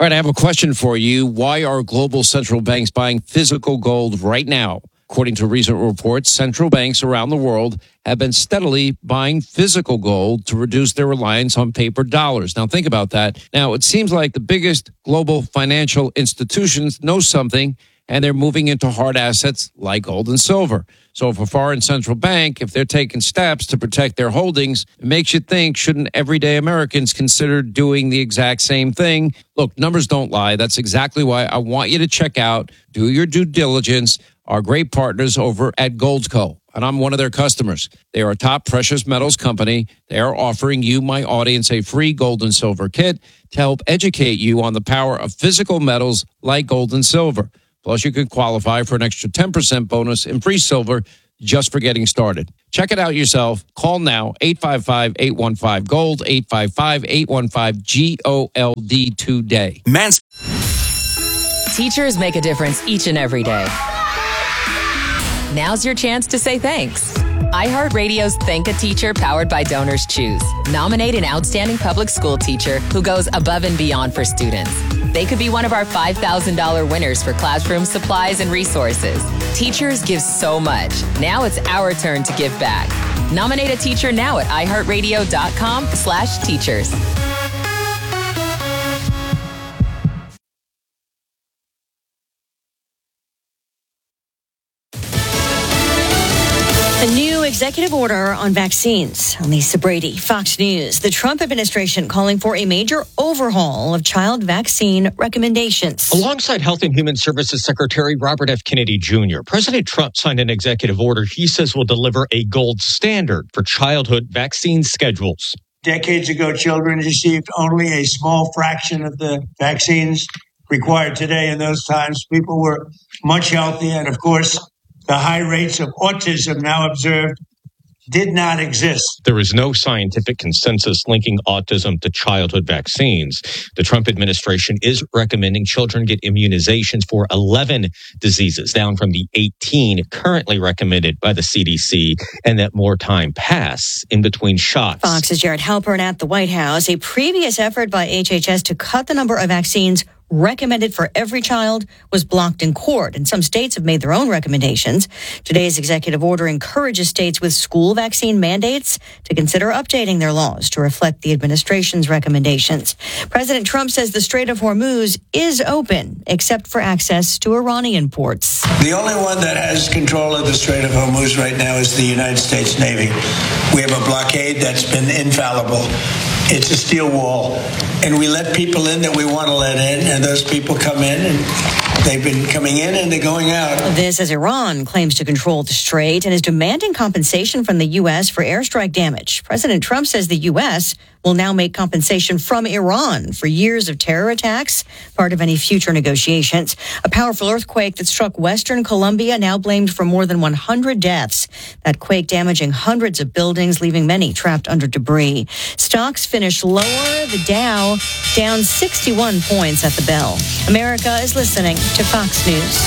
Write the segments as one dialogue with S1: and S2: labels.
S1: All right, I have a question for you. Why are global central banks buying physical gold right now? According to recent reports, central banks around the world have been steadily buying physical gold to reduce their reliance on paper dollars. Now, think about that. Now, it seems like the biggest global financial institutions know something, and they're moving into hard assets like gold and silver. So if a foreign central bank, if they're taking steps to protect their holdings, it makes you think, shouldn't everyday Americans consider doing the exact same thing? Look, numbers don't lie. That's exactly why I want you to check out, do your due diligence, our great partners over at Goldco. And I'm one of their customers. They are a top precious metals company. They are offering you, my audience, a free gold and silver kit to help educate you on the power of physical metals like gold and silver. Plus, you can qualify for an extra 10% bonus in free silver just for getting started. Check it out yourself. Call now, 855-815-GOLD, 855-815-GOLD today.
S2: Teachers make a difference each and every day. Now's your chance to say thanks. iHeartRadio's Thank a Teacher, powered by Donors Choose. Nominate an outstanding public school teacher who goes above and beyond for students. They could be one of our $5,000 winners for classroom supplies and resources. Teachers give so much. Now it's our turn to give back. Nominate a teacher now at iHeartRadio.com/teachers.
S3: A new executive order on vaccines. Lisa Brady, Fox News. The Trump administration calling for a major overhaul of child vaccine recommendations.
S4: Alongside Health and Human Services Secretary Robert F. Kennedy Jr., President Trump signed an executive order he says will deliver a gold standard for childhood vaccine schedules.
S5: Decades ago, children received only a small fraction of the vaccines required today. In those times, people were much healthier. And of course, the high rates of autism now observed did not exist.
S4: There is no scientific consensus linking autism to childhood vaccines. The Trump administration is recommending children get immunizations for 11 diseases, down from the 18 currently recommended by the CDC, and that more time pass in between shots.
S3: Fox's Jared Halpern at the White House. A previous effort by HHS to cut the number of vaccines recommended for every child was blocked in court, and some states have made their own recommendations. Today's executive order encourages states with school vaccine mandates to consider updating their laws to reflect the administration's recommendations. President Trump says the Strait of Hormuz is open, except for access to Iranian ports.
S5: The only one that has control of the Strait of Hormuz right now is the United States Navy. We have a blockade that's been infallible. It's a steel wall, and we let people in that we want to let in, and those people come in, and they've been coming in and they're going out.
S3: This as Iran claims to control the strait and is demanding compensation from the U.S. for airstrike damage. President Trump says the U.S. will now make compensation from Iran for years of terror attacks, part of any future negotiations. A powerful earthquake that struck western Colombia now blamed for more than 100 deaths. That quake damaging hundreds of buildings, leaving many trapped under debris. Stocks finished lower, the Dow down 61 points at the bell. America is listening to Fox News.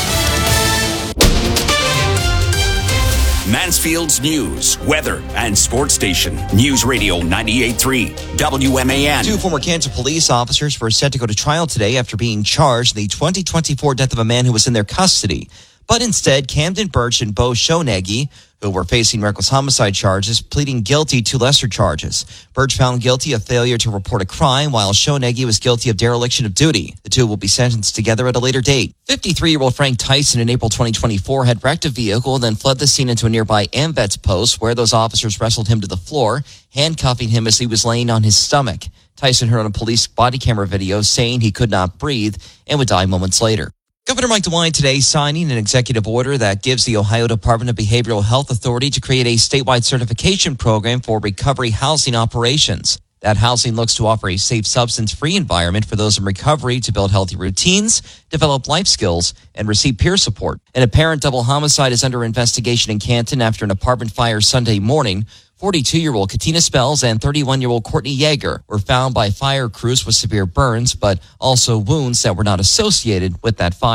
S6: Mansfield's news, weather, and sports station. News Radio 98.3 WMAN.
S7: Two former Canton police officers were set to go to trial today after being charged in the 2024 death of a man who was in their custody. But instead, Camden Birch and Bo Shonegi, who were facing reckless homicide charges, pleading guilty to lesser charges. Birch found guilty of failure to report a crime, while Shonegi was guilty of dereliction of duty. The two will be sentenced together at a later date. 53-year-old Frank Tyson in April 2024 had wrecked a vehicle and then fled the scene into a nearby AMVETS post, where those officers wrestled him to the floor, handcuffing him as he was laying on his stomach. Tyson heard on a police body camera video saying he could not breathe and would die moments later. Governor Mike DeWine today signing an executive order that gives the Ohio Department of Behavioral Health authority to create a statewide certification program for recovery housing operations. That housing looks to offer a safe, substance-free environment for those in recovery to build healthy routines, develop life skills, and receive peer support. An apparent double homicide is under investigation in Canton after an apartment fire Sunday morning. 42-year-old Katina Spells and 31-year-old Courtney Yeager were found by fire crews with severe burns, but also wounds that were not associated with that fire.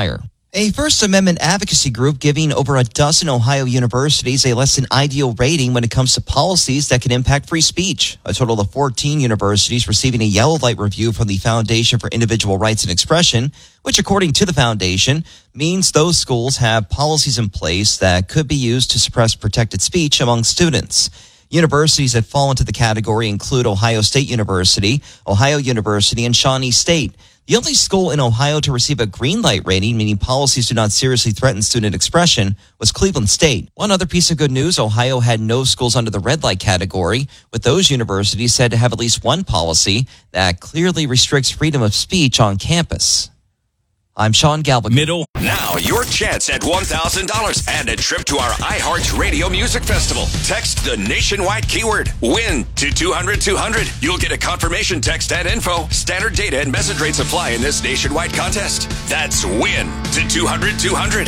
S7: A First Amendment advocacy group giving over a dozen Ohio universities a less than ideal rating when it comes to policies that can impact free speech. A total of 14 universities receiving a yellow light review from the Foundation for Individual Rights and Expression, which according to the foundation means those schools have policies in place that could be used to suppress protected speech among students. Universities that fall into the category include Ohio State University, Ohio University, and Shawnee State. The only school in Ohio to receive a green light rating, meaning policies do not seriously threaten student expression, was Cleveland State. One other piece of good news, Ohio had no schools under the red light category, with those universities said to have at least one policy that clearly restricts freedom of speech on campus. I'm Sean Galvin.
S6: Middle. Now your chance at $1,000 and a trip to our iHeart Radio Music Festival. Text the nationwide keyword WIN to 200-200. You'll get a confirmation text and info. Standard data and message rates apply in this nationwide contest. That's WIN to 200-200.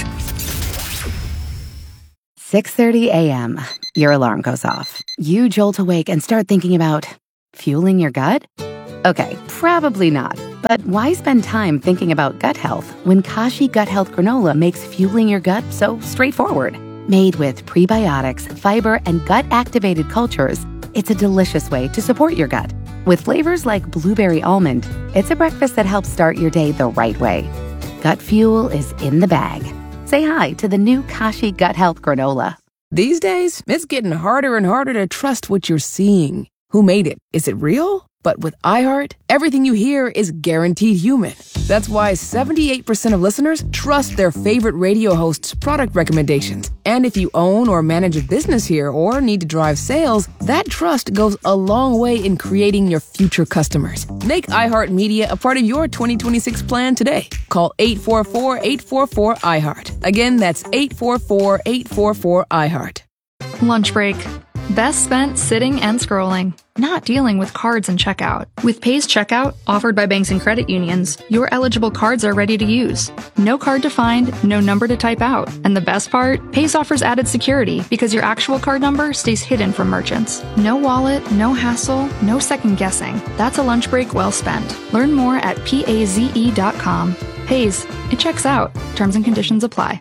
S8: 6:30 a.m. Your alarm goes off. You jolt awake and start thinking about fueling your gut? Okay, probably not. But why spend time thinking about gut health when Kashi Gut Health Granola makes fueling your gut so straightforward? Made with prebiotics, fiber, and gut-activated cultures, it's a delicious way to support your gut. With flavors like blueberry almond, it's a breakfast that helps start your day the right way. Gut fuel is in the bag. Say hi to the new Kashi Gut Health Granola.
S9: These days, it's getting harder and harder to trust what you're seeing. Who made it? Is it real? But with iHeart, everything you hear is guaranteed human. That's why 78% of listeners trust their favorite radio hosts' product recommendations. And if you own or manage a business here or need to drive sales, that trust goes a long way in creating your future customers. Make iHeartMedia a part of your 2026 plan today. Call 844-844-iHeart. Again, that's 844-844-iHeart.
S10: Lunch break. Best spent sitting and scrolling, not dealing with cards and checkout. With Pays Checkout, offered by banks and credit unions, your eligible cards are ready to use. No card to find, no number to type out. And the best part? Pays offers added security because your actual card number stays hidden from merchants. No wallet, no hassle, no second guessing. That's a lunch break well spent. Learn more at PAZE.com. Pays, it checks out. Terms and conditions apply.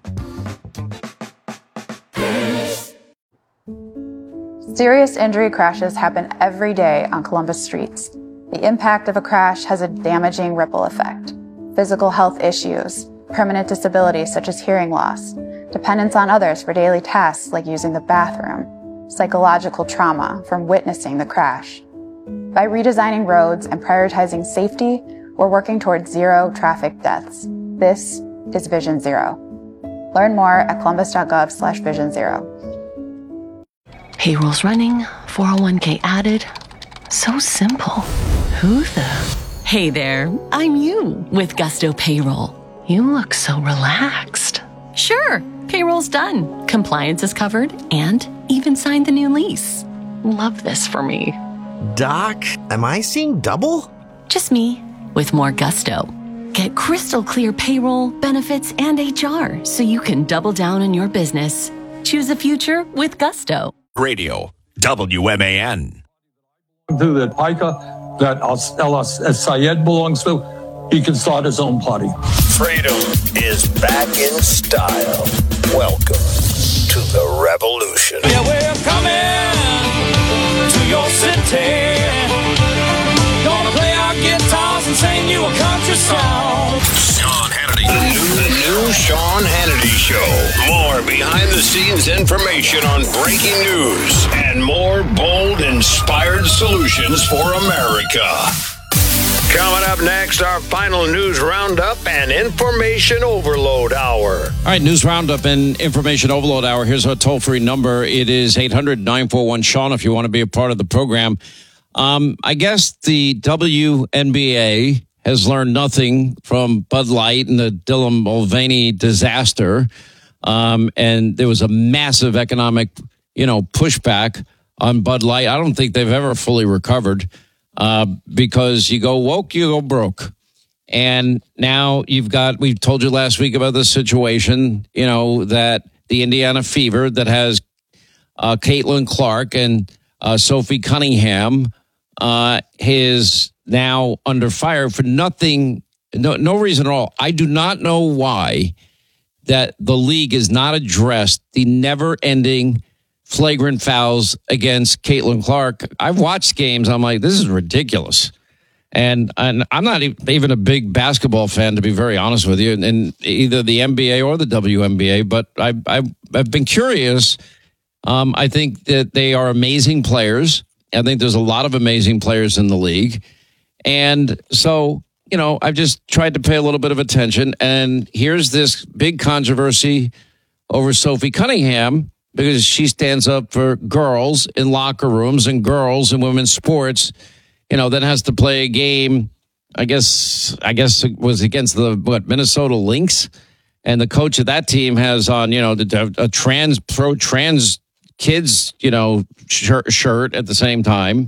S11: Serious injury crashes happen every day on Columbus streets. The impact of a crash has a damaging ripple effect. Physical health issues, permanent disabilities such as hearing loss, dependence on others for daily tasks like using the bathroom, psychological trauma from witnessing the crash. By redesigning roads and prioritizing safety, we're working towards zero traffic deaths. This is Vision Zero. Learn more at columbus.gov/Vision Zero.
S12: Payroll's running, 401k added. So simple. Who the? Hey there, I'm you with Gusto Payroll. You look so relaxed. Sure, payroll's done. Compliance is covered and even signed the new lease. Love this for me.
S13: Doc, am I seeing double?
S12: Just me with more Gusto. Get crystal clear payroll, benefits, and HR so you can double down on your business. Choose a future with Gusto.
S6: Radio, WMAN.
S14: To the pica that El Sayed belongs to, he can start his own party.
S15: Freedom is back in style. Welcome to the revolution.
S16: Yeah, we're coming to your city. Gonna play our guitars and sing you a country song.
S15: Sean Hannity. The new Sean Hannity Show. More behind-the-scenes information on breaking news and more bold, inspired solutions for America. Coming up next, our final news roundup and information overload hour.
S1: All right, news roundup and information overload hour. Here's our toll-free number. It is 800-941-SEAN if you want to be a part of the program. I guess the WNBA has learned nothing from Bud Light and the Dylan Mulvaney disaster. And there was a massive economic, pushback on Bud Light. I don't think they've ever fully recovered because you go woke, you go broke. And now we told you last week about the situation, that the Indiana Fever that has Caitlin Clark and Sophie Cunningham is now under fire for nothing, no reason at all. I do not know why that the league has not addressed the never-ending flagrant fouls against Caitlin Clark. I've watched games. I'm like, this is ridiculous. And I'm not even a big basketball fan, to be very honest with you, in either the NBA or the WNBA. But I've been curious. I think that they are amazing players. I think there's a lot of amazing players in the league. And so, I've just tried to pay a little bit of attention. And here's this big controversy over Sophie Cunningham because she stands up for girls in locker rooms and girls in women's sports. Then has to play a game, I guess it was against the Minnesota Lynx. And the coach of that team has on, a trans kids, shirt at the same time.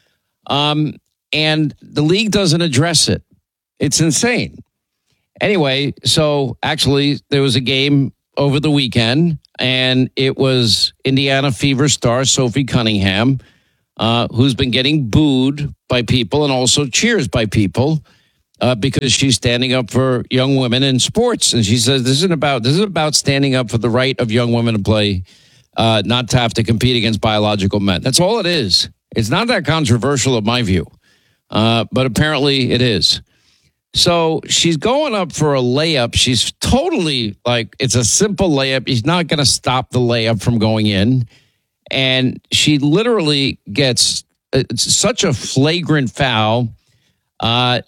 S1: And the league doesn't address it. It's insane. Anyway, so actually there was a game over the weekend, and it was Indiana Fever star Sophie Cunningham, who's been getting booed by people and also cheers by people because she's standing up for young women in sports. And she says this is about standing up for the right of young women to play, not to have to compete against biological men. That's all it is. It's not that controversial in my view, but apparently it is. So she's going up for a layup. She's totally it's a simple layup. He's not going to stop the layup from going in. And she literally gets such a flagrant foul by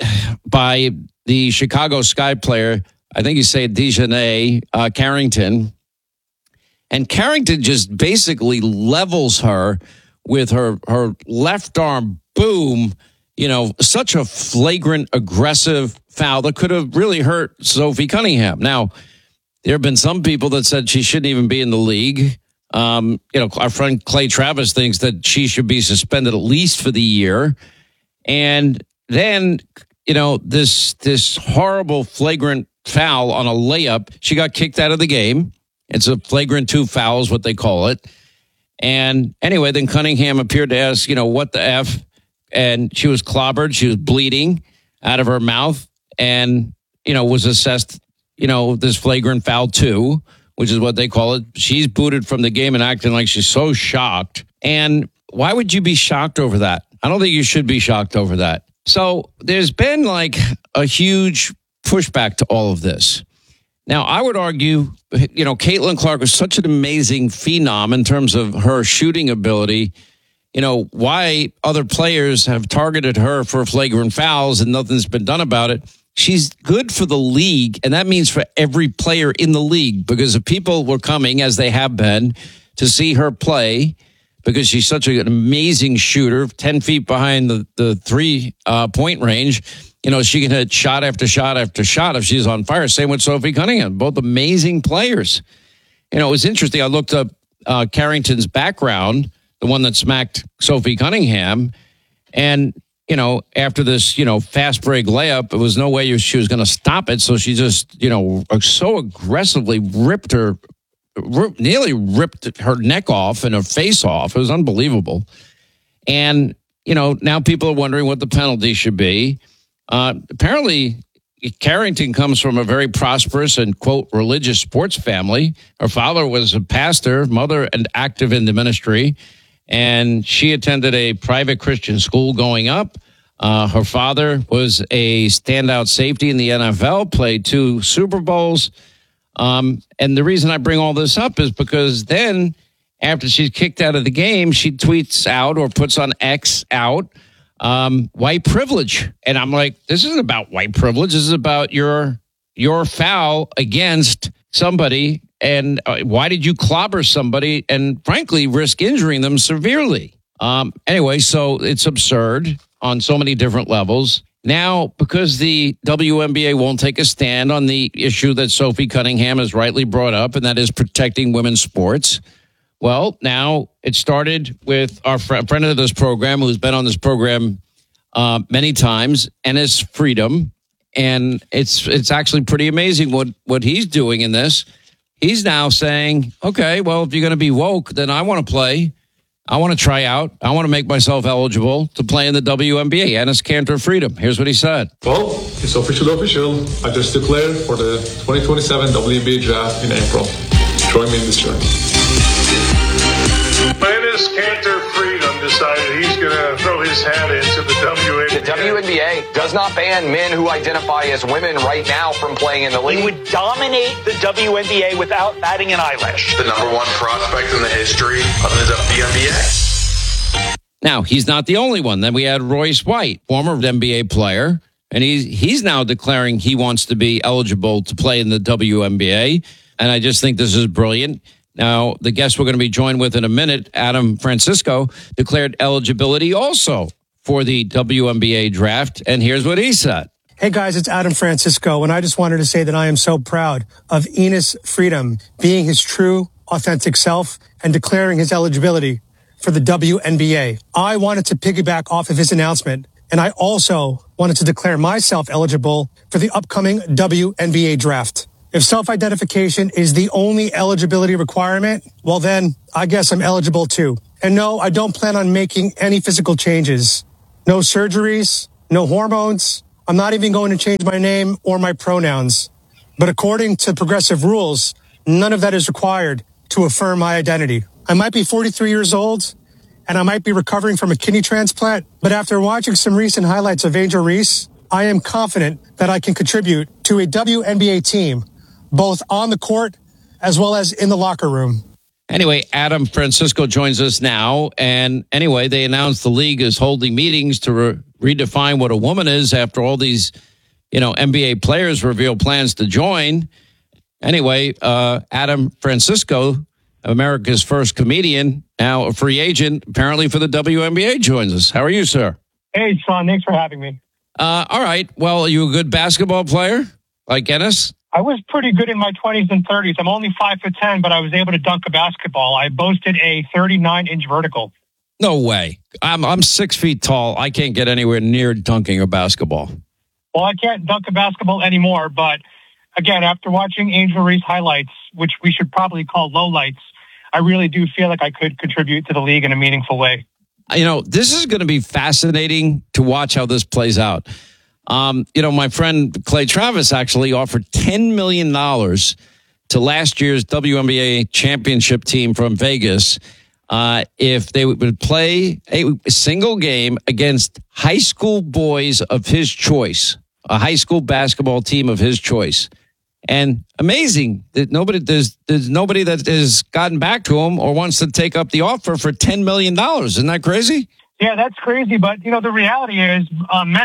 S1: the Chicago Sky player. I think you say Dejanay Carrington. And Carrington just basically levels her with her left arm. Boom. Such a flagrant, aggressive foul that could have really hurt Sophie Cunningham. Now, there have been some people that said she shouldn't even be in the league. Our friend Clay Travis thinks that she should be suspended at least for the year. And then, this horrible flagrant foul on a layup, she got kicked out of the game. It's a flagrant 2 foul is what they call it. And anyway, then Cunningham appeared to ask, what the F? And she was clobbered. She was bleeding out of her mouth and, was assessed, this flagrant foul 2, which is what they call it. She's booted from the game and acting like she's so shocked. And why would you be shocked over that? I don't think you should be shocked over that. So there's been a huge pushback to all of this. Now, I would argue, Caitlin Clark was such an amazing phenom in terms of her shooting ability. Why other players have targeted her for flagrant fouls and nothing's been done about it. She's good for the league, and that means for every player in the league, because if people were coming, as they have been, to see her play, because she's such an amazing shooter, 10 feet behind the 3-point range, she can hit shot after shot after shot if she's on fire. Same with Sophie Cunningham, both amazing players. It was interesting. I looked up Carrington's background, the one that smacked Sophie Cunningham, and after this, fast break layup, it was no way she was going to stop it. So she just, so aggressively nearly ripped her neck off and her face off. It was unbelievable. And, now people are wondering what the penalty should be. Apparently, Carrington comes from a very prosperous and, quote, religious sports family. Her father was a pastor, mother, and active in the ministry. And she attended a private Christian school going up. Her father was a standout safety in the NFL, played 2 Super Bowls. And the reason I bring all this up is because then after she's kicked out of the game, she tweets out or puts on X out white privilege. And I'm like, this isn't about white privilege. This is about your foul against somebody. And why did you clobber somebody and, frankly, risk injuring them severely? Anyway, so it's absurd on so many different levels. Now, because the WNBA won't take a stand on the issue that Sophie Cunningham has rightly brought up, and that is protecting women's sports, well, now it started with our friend of this program who's been on this program many times, Ennis Freedom. And it's actually pretty amazing what he's doing in this. He's now saying, okay, well, if you're going to be woke, then I want to play I want to try out. I want to make myself eligible to play in the WNBA. Enes Kanter Freedom. Here's what he said.
S17: Well, it's official. I just declared for the 2027 WNBA draft in April. Join me in this journey.
S18: Enes Kanter Freedom decided he's going to throw his hat into the WNBA.
S19: The WNBA does not ban men who identify as women right now from playing in the league.
S20: He would dominate the WNBA without batting an eyelash.
S21: The number one prospect in the history of the WNBA.
S1: Now, he's not the only one. Then we had Royce White, former NBA player, and he's now declaring he wants to be eligible to play in the WNBA. And I just think this is brilliant. Now, the guest we're going to be joined with in a minute, Adam Francisco, declared eligibility also for the WNBA draft. And here's what he said.
S22: Hey, guys, it's Adam Francisco. And I just wanted to say that I am so proud of Enes Freedom being his true, authentic self and declaring his eligibility for the WNBA. I wanted to piggyback off of his announcement. And I also wanted to declare myself eligible for the upcoming WNBA draft. If self-identification is the only eligibility requirement, well, then I guess I'm eligible too. And no, I don't plan on making any physical changes. No surgeries, no hormones. I'm not even going to change my name or my pronouns. But according to progressive rules, none of that is required to affirm my identity. I might be 43 years old and I might be recovering from a kidney transplant, but after watching some recent highlights of Angel Reese, I am confident that I can contribute to a WNBA team, both on the court as well as in the locker room.
S1: Anyway, Adam Francisco joins us now. And anyway, they announced the league is holding meetings to redefine what a woman is after all these, NBA players reveal plans to join. Anyway, Adam Francisco, America's first comedian, now a free agent, apparently for the WNBA, joins us. How are you, sir?
S22: Hey, Sean, thanks for having me.
S1: All right. Well, are you a good basketball player like Enes?
S22: I was pretty good in my 20s and 30s. I'm only 5'10", but I was able to dunk a basketball. I boasted a 39-inch vertical.
S1: No way. I'm 6 feet tall. I can't get anywhere near dunking a basketball.
S22: Well, I can't dunk a basketball anymore, but again, after watching Angel Reese highlights, which we should probably call lowlights, I really do feel like I could contribute to the league in a meaningful way.
S1: This is going to be fascinating to watch how this plays out. My friend Clay Travis actually offered $10 million to last year's WNBA championship team from Vegas if they would play a single game against high school boys of his choice, a high school basketball team of his choice. And amazing that there's nobody that has gotten back to him or wants to take up the offer for $10 million. Isn't that crazy?
S22: Yeah, that's crazy. But, the reality is men